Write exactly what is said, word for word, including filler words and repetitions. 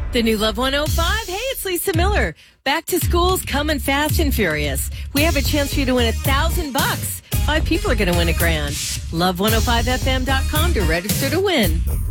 The new Love one oh five. Hey, it's Lisa Miller. Back to school's coming fast and furious. We have a chance for you to win a thousand bucks. Five people are going to win a grand. love one oh five f m dot com to register to win.